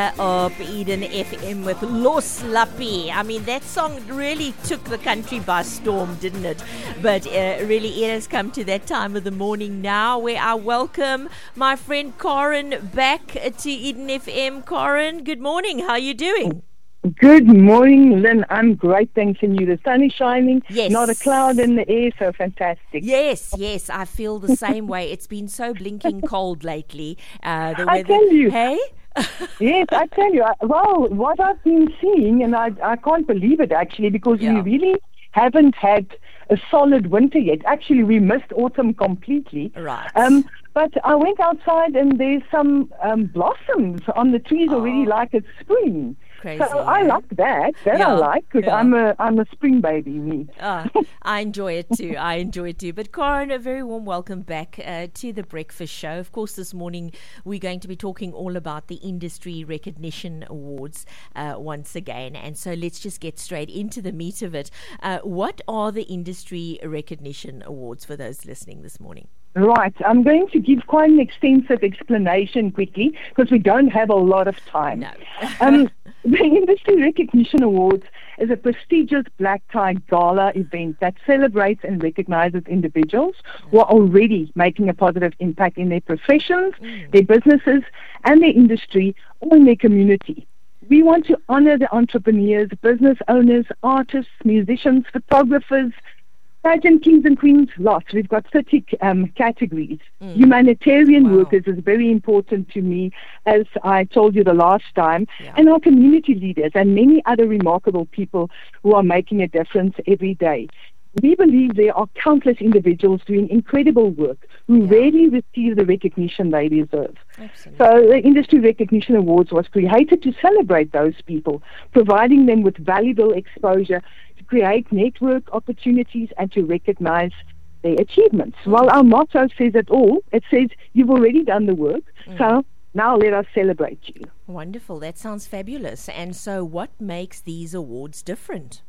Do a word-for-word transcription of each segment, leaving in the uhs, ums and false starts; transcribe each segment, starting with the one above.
hour of Eden F M with Los Lapi. I mean, that song really took the country by storm, didn't it? But uh, really, it has come to that time of the morning now where I welcome my friend Corin back to Eden F M. Corin, good morning. How are you doing? Good morning, Lynn. I'm great, thanks. And you? The sun is shining. Yes. Not a cloud in the air, so fantastic. Yes, yes. I feel the same way. It's been so blinking cold lately. Uh, the weather. I tell you. Hey? Yes, I tell you. I, well, what I've been seeing, and I, I can't believe it actually, because Yeah. we really haven't had a solid winter yet. Actually, we missed autumn completely. Right. Um, but I went outside and there's some um, blossoms on the trees already, Oh. like it's spring. Crazy, So I eh? like that. That Yeah, I like, because yeah. I'm a I'm a spring baby, me. Ah, I enjoy it too. I enjoy it too. But Corin, a very warm welcome back uh, to the Breakfast Show. Of course, this morning we're going to be talking all about the Industry Recognition Awards uh, once again. And so let's just get straight into the meat of it. Uh, what are the Industry Recognition Awards for those listening this morning? Right. I'm going to give quite an extensive explanation quickly, because we don't have a lot of time. No. um, the Industry Recognition Awards is a prestigious black tie gala event that celebrates and recognizes individuals who are already making a positive impact in their professions, Mm. their businesses, and their industry, or in their community. We want to honor the entrepreneurs, business owners, artists, musicians, photographers, pageant kings and queens, lots. We've got thirty um, categories. Mm. Humanitarian Wow. workers is very important to me, as I told you the last time, Yeah. and our community leaders and many other remarkable people who are making a difference every day. We believe there are countless individuals doing incredible work who Yeah. rarely receive the recognition they deserve. Absolutely. So the Industry Recognition Awards was created to celebrate those people, providing them with valuable exposure to create network opportunities and to recognize their achievements. Well, our motto says it all. It says, you've already done the work, Mm. so now let us celebrate you. Wonderful. That sounds fabulous. And so what makes these awards different?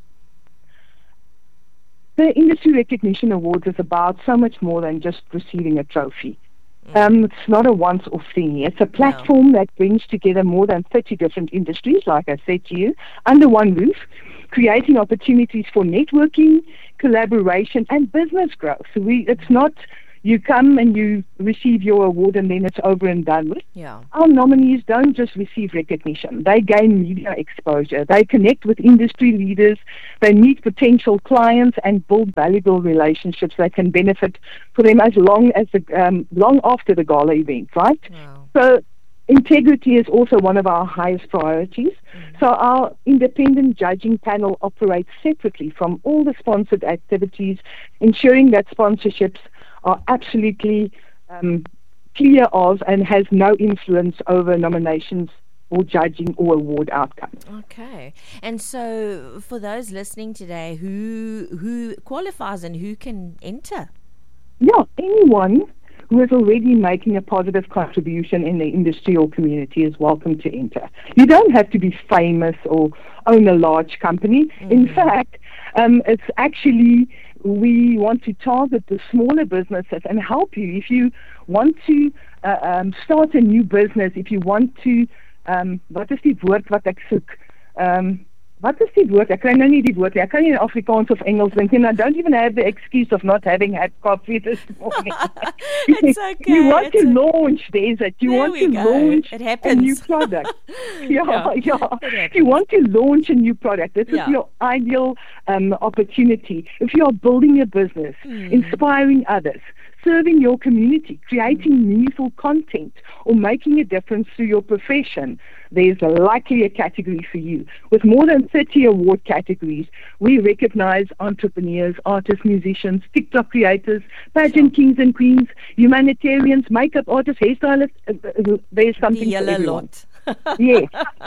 The Industry Recognition Awards is about so much more than just receiving a trophy. Um, it's not a once-off thing. It's a platform that brings together more than thirty different industries, like I said to you, under one roof, creating opportunities for networking, collaboration, and business growth. So we, it's not you come and you receive your award and then it's over and done with. Yeah. Our nominees don't just receive recognition. They gain media exposure. They connect with industry leaders. They meet potential clients and build valuable relationships that can benefit for them as long as the, um, long after the gala event, right? Wow. So integrity is also one of our highest priorities. Mm. So our independent judging panel operates separately from all the sponsored activities, ensuring that sponsorships are absolutely um, clear of and has no influence over nominations or judging or award outcomes. Okay. And so for those listening today, who who qualifies and who can enter? Yeah, anyone who is already making a positive contribution in the industry or community is welcome to enter. You don't have to be famous or own a large company. Mm. In fact, um, it's actually, we want to target the smaller businesses and help you. If you want to uh, um, start a new business, if you want to, um, wat is die woord wat ek soek? Um, Wat is die woord? Ek kry nou nie die woord nie. Ek kan nie in Afrikaans of Engels dink nie. And I don't even have the excuse of not having had coffee this morning. It's okay. You want It's to a- launch, there's it. You There want we to go. launch It a happens. new product. Yeah, Yeah, yeah. it happens. You want to launch a new product. This Yeah. is your ideal um, opportunity. If you are building a business, Hmm. inspiring others, serving your community, creating meaningful content, or making a difference through your profession, there's likely a category for you. With more than thirty award categories, we recognize entrepreneurs, artists, musicians, TikTok creators, pageant kings and queens, humanitarians, makeup artists, hairstylists. Uh, uh, There's something The for yellow everyone. lot. Yes.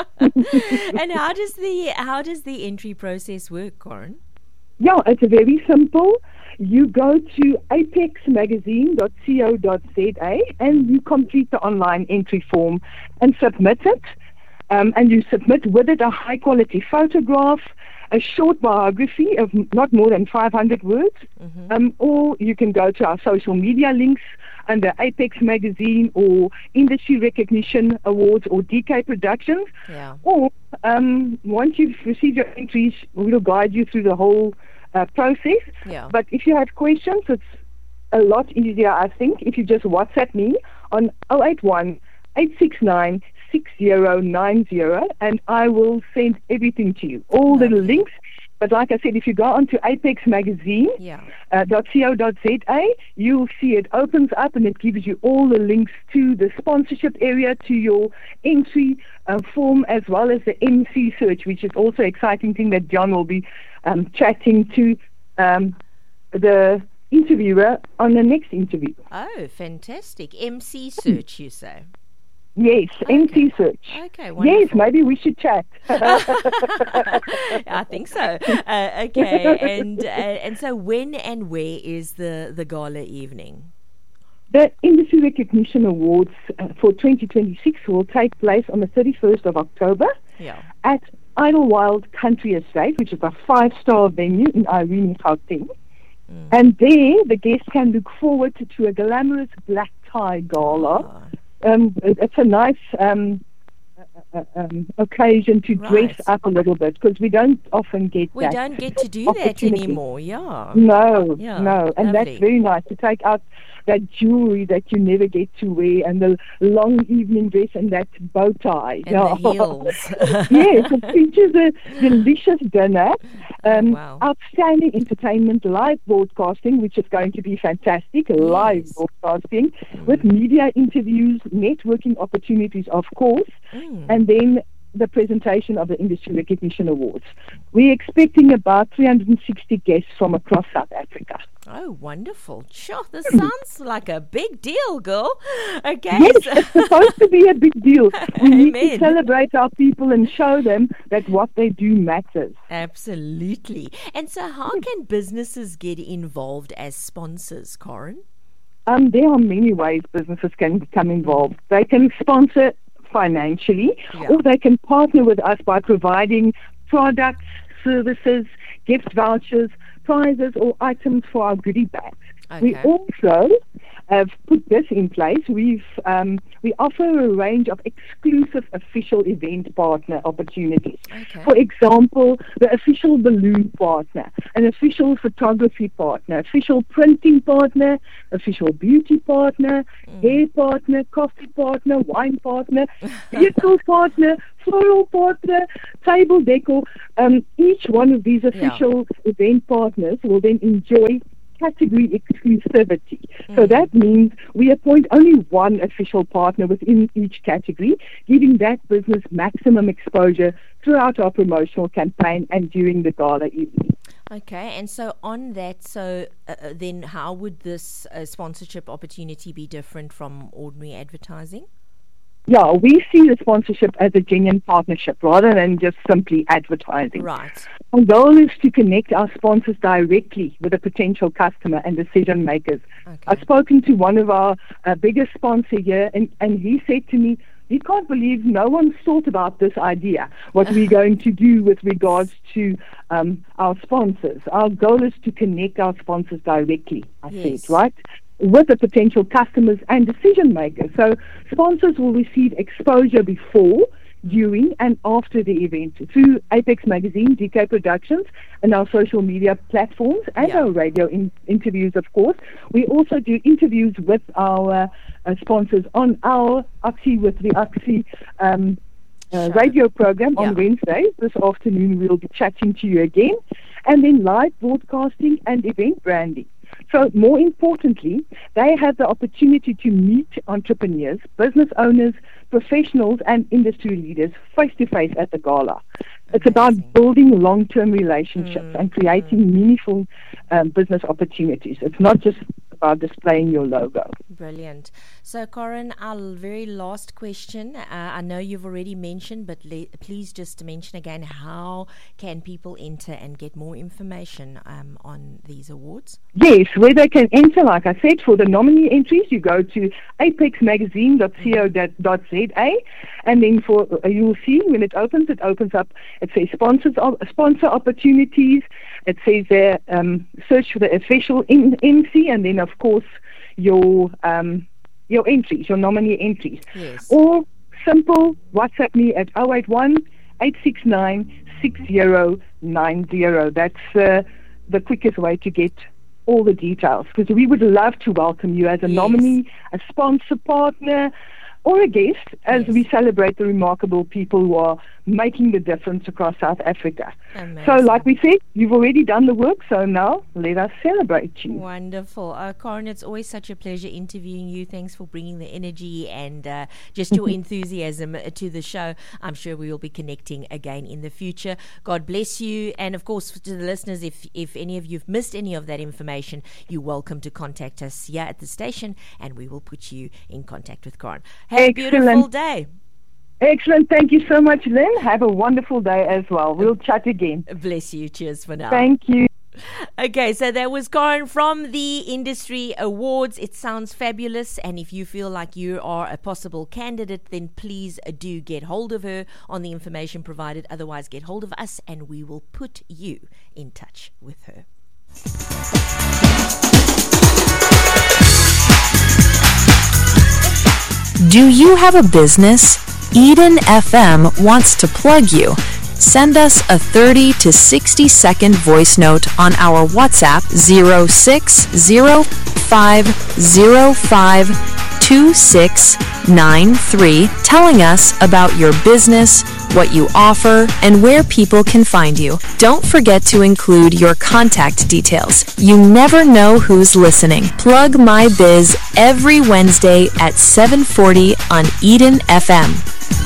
And how does the how does the entry process work, Corin? Yeah, it's very simple. You go to apex magazine dot co dot za and you complete the online entry form and submit it. Um, and you submit with it a high-quality photograph, a short biography of m- not more than five hundred words, Mm-hmm. um, or you can go to our social media links, under Apex Magazine or Industry Recognition Awards or D K Productions. Yeah. Or um, once you've received your entries, we'll guide you through the whole uh, process. Yeah. But if you have questions, it's a lot easier, I think, if you just WhatsApp me on oh eight one, eight six nine, six zero nine zero, and I will send everything to you, all the links. But like I said, if you go onto apex magazine dot co dot za, you'll see it opens up and it gives you all the links to the sponsorship area, to your entry uh, form, as well as the M C search, which is also an exciting thing that John will be um, chatting to um, the interviewer on the next interview. Oh, fantastic. M C search, you say? Yes, okay. M C search. Okay, wonderful. Yes, maybe we should chat. I think so. Uh, okay, and uh, and so when and where is the, the gala evening? The Industry Recognition Awards uh, for twenty twenty-six will take place on the thirty-first of October yeah. at Idlewild Country Estate, which is a five-star venue in Irene, Gauteng. Mm. And there, the guests can look forward to, to a glamorous black tie gala. Oh. Um, it's a nice um, uh, um, occasion to right. dress up a little bit, because we don't often get we that. We don't get to do that anymore, yeah. No, yeah. no. And Lovely. That's very nice, to take out that jewelry that you never get to wear, and the long evening dress and that bow tie. And yeah. the heels. Yes, it features a delicious dinner, um, oh, wow. outstanding entertainment, live broadcasting, which is going to be fantastic, yes. live broadcasting, mm. with media interviews, networking opportunities, of course, mm. and then the presentation of the Industry Recognition Awards. We're expecting about three hundred sixty guests from across South Africa. Oh, wonderful. Sure, this sounds like a big deal, girl. Okay. Yes, it's supposed to be a big deal. We need Amen. to celebrate our people and show them that what they do matters. Absolutely. And so how can businesses get involved as sponsors, Corin? Um, there are many ways businesses can become involved. They can sponsor financially, yeah. or they can partner with us by providing products, services, gift vouchers, prizes, or items for our goodie bags. Okay. We also have put this in place. We've um, we offer a range of exclusive official event partner opportunities. Okay. For example, the official balloon partner, an official photography partner, official printing partner, official beauty partner, mm. hair partner, coffee partner, wine partner, vehicle partner, floral partner, table decor. Um, each one of these official yeah. event partners will then enjoy category exclusivity. Mm. So that means we appoint only one official partner within each category, giving that business maximum exposure throughout our promotional campaign and during the gala evening. Okay, and so on that, so uh, then how would this uh, sponsorship opportunity be different from ordinary advertising? Yeah, we see the sponsorship as a genuine partnership rather than just simply advertising. Right. Our goal is to connect our sponsors directly with a potential customer and decision makers. Okay. I've spoken to one of our uh, biggest sponsors here, and, and he said to me, he can't believe no one's thought about this idea, what we're going to do with regards to um, our sponsors. Our goal is to connect our sponsors directly, I yes. said, right? with the potential customers and decision makers. So sponsors will receive exposure before, during and after the event through Apex Magazine, D K Productions, and our social media platforms, and yeah. our radio in- interviews, of course. We also do interviews with our uh, sponsors on our Axie with the Axie um, uh, radio program on yeah. Wednesdays. This afternoon we'll be chatting to you again. And then live broadcasting and event branding. So more importantly, they have the opportunity to meet entrepreneurs, business owners, professionals and industry leaders face-to-face at the gala. It's about building long-term relationships mm, and creating mm. meaningful um, business opportunities. It's not just about displaying your logo. Brilliant. So, Corin, our very last question. Uh, I know you've already mentioned, but le- please just mention again, how can people enter and get more information um, on these awards? Yes, where they can enter, like I said, for the nominee entries, you go to apex magazine dot co dot za, and then for uh, you will see when it opens, it opens up, it says sponsors, uh, sponsor opportunities, it says there, um, search for the official in, M C, and then, of course, your um, your entries, your nominee entries. Yes. Or simple, WhatsApp me at oh eight one, eight six nine, six zero nine zero. That's uh, the quickest way to get all the details, because we would love to welcome you as a yes. nominee, a sponsor partner, or a guest as yes. we celebrate the remarkable people who are making the difference across South Africa. Amazing. So like we said, you've already done the work, so now let us celebrate you. Wonderful. Uh, Karen, it's always such a pleasure interviewing you. Thanks for bringing the energy and uh, just your enthusiasm to the show. I'm sure we will be connecting again in the future. God bless you. And of course, to the listeners, if, if any of you have missed any of that information, you're welcome to contact us here at the station and we will put you in contact with Karen. Have Excellent. a beautiful day. Excellent. Thank you so much, Lynn. Have a wonderful day as well. We'll chat again. Bless you. Cheers for now. Thank you. Okay, so that was Karen from the Industry Awards. It sounds fabulous, and if you feel like you are a possible candidate, then please do get hold of her on the information provided. Otherwise, get hold of us and we will put you in touch with her. Do you have a business? Eden F M wants to plug you. Send us a thirty to sixty second voice note on our WhatsApp zero six zero five zero five two six nine three, telling us about your business, what you offer, and where people can find you. Don't forget to include your contact details. You never know who's listening. Plug My Biz every Wednesday at seven forty on Eden F M.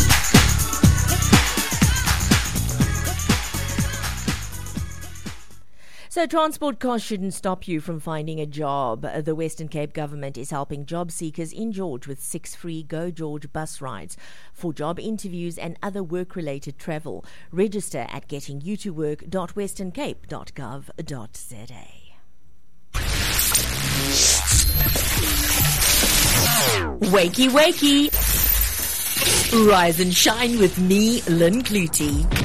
So transport costs shouldn't stop you from finding a job. The Western Cape government is helping job seekers in George with six free Go George bus rides for job interviews and other work-related travel. Register at getting you to work dot western cape dot gov dot z a. Wakey, wakey. Rise and shine with me, Lynn Clutie.